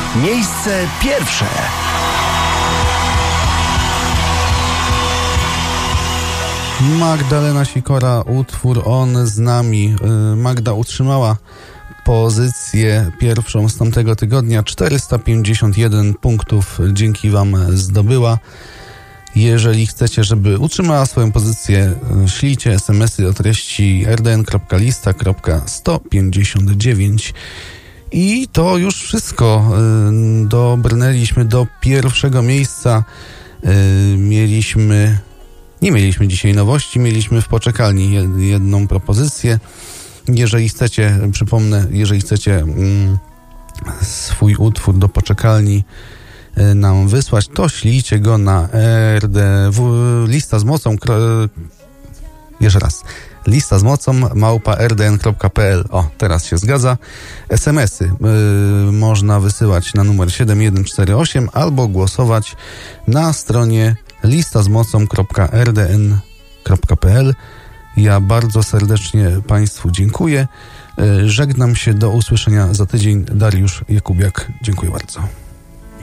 Miejsce pierwsze. Magdalena Sikora, utwór On z nami. Magda utrzymała pozycję pierwszą z tamtego tygodnia. 451 punktów dzięki wam zdobyła. Jeżeli chcecie, żeby utrzymała swoją pozycję, ślijcie SMS-y o treści rdn.lista.159. I to już wszystko. Dobrnęliśmy do pierwszego miejsca. Nie mieliśmy dzisiaj nowości, mieliśmy w poczekalni jedną propozycję. Jeżeli chcecie, przypomnę, jeżeli chcecie swój utwór do poczekalni nam wysłać, to ślijcie go na lista z mocą jeszcze raz, lista z mocą @rdn.pl. O, teraz się zgadza. SMS-y można wysyłać na numer 7148 albo głosować na stronie listazmocą.rdn.pl. Ja bardzo serdecznie Państwu dziękuję. Żegnam się, do usłyszenia za tydzień. Dariusz Jakubiak. Dziękuję bardzo.